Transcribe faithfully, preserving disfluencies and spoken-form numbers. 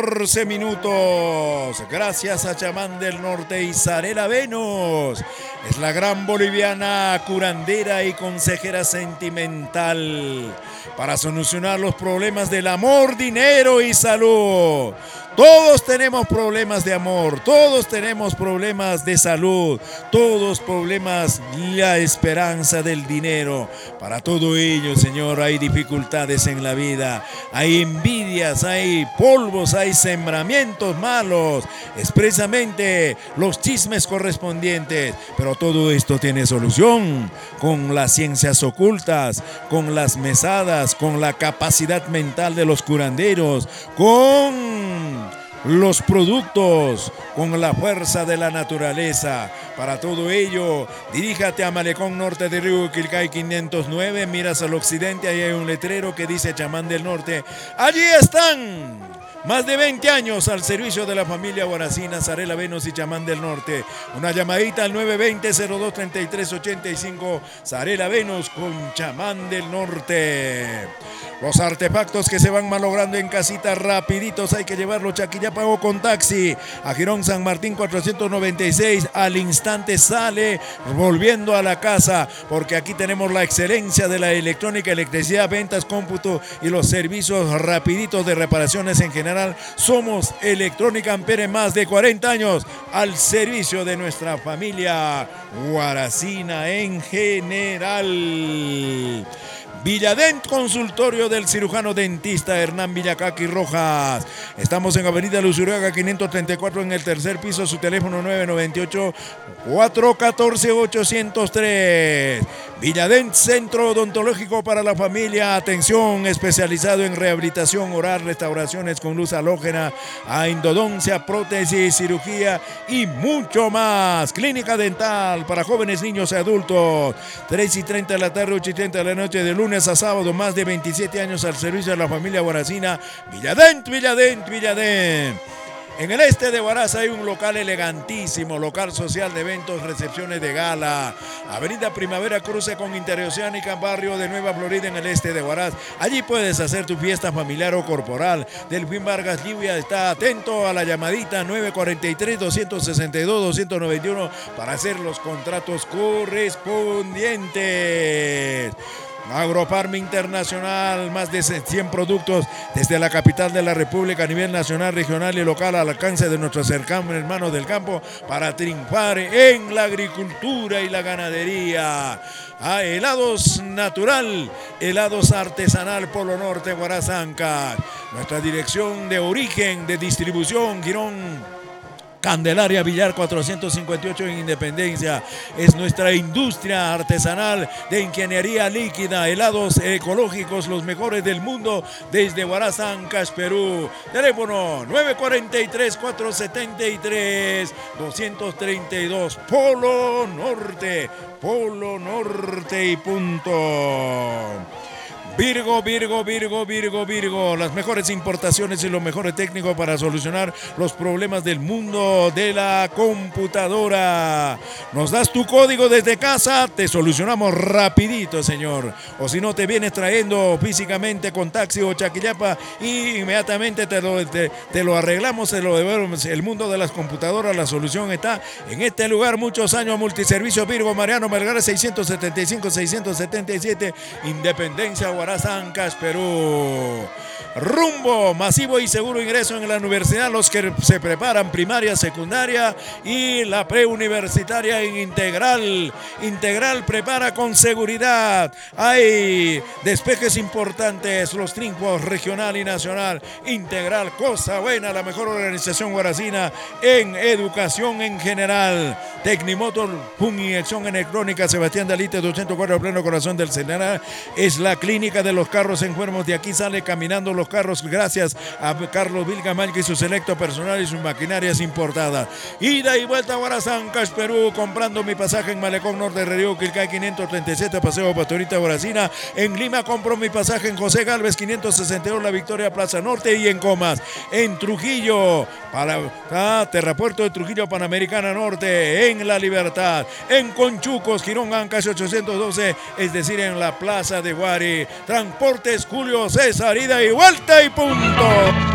catorce minutos, gracias a Chamán del Norte y Zarela Venus, es la gran boliviana curandera y consejera sentimental para solucionar los problemas del amor, dinero y salud. Todos tenemos problemas de amor, todos tenemos problemas de salud, todos problemas, la esperanza del dinero. Para todo ello, Señor, hay dificultades en la vida, hay envidias, hay polvos, hay sembramientos malos, expresamente los chismes correspondientes. Pero todo esto tiene solución con las ciencias ocultas, con las mesadas, con la capacidad mental de los curanderos, con los productos, con la fuerza de la naturaleza. Para todo ello, diríjate a Malecón Norte de Río Quilcay quinientos nueve, miras al occidente, ahí hay un letrero que dice Chamán del Norte. Allí están más de veinte años al servicio de la familia Guaracina, Zarela Venus y Chamán del Norte. Una llamadita al nueve veinte, cero dos treinta y tres ochenta y cinco, Zarela Venus con Chamán del Norte. Los artefactos que se van malogrando en casita, rapiditos, hay que llevarlo. Chaquillapa o con taxi a Girón San Martín cuatrocientos noventa y seis, al instante sale volviendo a la casa, porque aquí tenemos la excelencia de la electrónica, electricidad, ventas, cómputo y los servicios rapiditos de reparaciones en general. Somos Electrónica Ampere, más de cuarenta años al servicio de nuestra familia Guaracina en general. Villadent, consultorio del cirujano dentista Hernán Villacaqui Rojas. Estamos en Avenida Luzuriaga quinientos treinta y cuatro en el tercer piso. Su teléfono nueve nueve ocho, cuatro uno cuatro, ocho cero tres. Villadent, centro odontológico para la familia. Atención, especializado en rehabilitación oral, restauraciones con luz halógena, a endodoncia, prótesis, cirugía y mucho más. Clínica dental para jóvenes, niños y adultos. tres y treinta de la tarde, ocho y treinta de la noche, de lunes a sábado, más de veintisiete años al servicio de la familia Guaracina. Villadent, Villadent, Villadent. En el este de Huaraz hay un local elegantísimo, local social de eventos, recepciones de gala. Avenida Primavera, cruce con Interoceánica, barrio de Nueva Florida, en el este de Huaraz. Allí puedes hacer tu fiesta familiar o corporal. Delfín Vargas Lluvia está atento a la llamadita nueve cuatro tres, dos seis dos, dos nueve uno para hacer los contratos correspondientes. Agrofarma Internacional, más de cien productos desde la capital de la República a nivel nacional, regional y local, al alcance de nuestros hermanos del campo para triunfar en la agricultura y la ganadería. A helados natural, helados artesanal, Polo Norte, Guarazanca. Nuestra dirección de origen, de distribución, Girón Candelaria Villar cuatrocientos cincuenta y ocho en Independencia. Es nuestra industria artesanal de ingeniería líquida, helados ecológicos, los mejores del mundo, desde Huaraz, Perú. Teléfono nueve cuatro tres, cuatro siete tres, dos tres dos. Polo Norte, Polo Norte y punto. Virgo, Virgo, Virgo, Virgo, Virgo, las mejores importaciones y los mejores técnicos para solucionar los problemas del mundo de la computadora. Nos das tu código desde casa, te solucionamos rapidito, señor. O si no, te vienes trayendo físicamente con taxi o chaquillapa y inmediatamente te lo, te, te lo arreglamos, te lo devolvemos. El mundo de las computadoras, la solución está en este lugar. Muchos años, Multiservicio Virgo, Mariano Melgares seiscientos setenta y cinco, seiscientos setenta y siete, Independencia, Huaraz, Perú. Rumbo masivo y seguro ingreso en la universidad, los que se preparan primaria, secundaria y la preuniversitaria en Integral. Integral prepara con seguridad. Hay despejes importantes, los triunfos regional y nacional. Integral, cosa buena, la mejor organización guaracina en educación en general. Tecnimotor, Pum Inyección Electrónica, Sebastián Dalite doscientos cuatro, pleno corazón del Senara. Es la clínica de los carros enfermos. De aquí sale caminando los carros gracias a Carlos Vilgamal y su selecto personal y sus maquinarias importadas. Ida y vuelta a Huaraz, Perú, comprando mi pasaje en Malecón Norte de Río Quilcay quinientos treinta y siete, Paseo Pastorita Guaracina. En Lima compro mi pasaje en José Galvez quinientos sesenta y dos, La Victoria, Plaza Norte. Y en Comas, en Trujillo, para ah, Terrapuerto de Trujillo, Panamericana Norte, en La Libertad. En Conchucos, Girón Ancash ochocientos doce, es decir, en la Plaza de Guari. Transportes Julio César, ida y vuelta y punto.